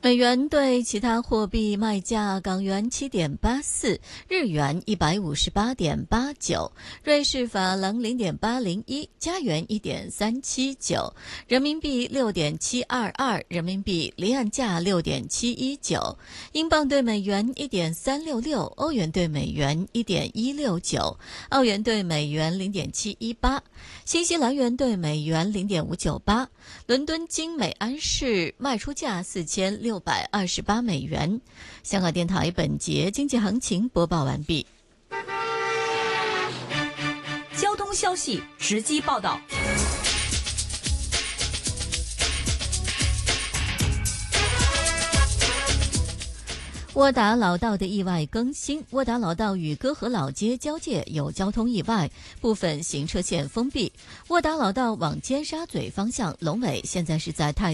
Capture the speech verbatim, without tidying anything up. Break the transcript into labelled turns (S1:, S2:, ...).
S1: 美元对其他货币卖价：港元七点八四，日元一百五十八点八九，瑞士法郎零点八零一，加元一点三七九，人民币六点七二二，人民币离岸价六点七一九，英镑对美元一点三六六，欧元对美元一点一六九，澳元对美元零点七一八，新西兰元对美元零点五九八。伦敦金每安士卖出价四千六百二十八美元。香港电台本节经济行情播报完毕。
S2: 交通消息直击报道。
S1: 沃达老道的意外更新，沃达老道与歌和老街交界有交通意外，部分行车线封闭。沃达老道往尖沙咀方向龙尾现在是在太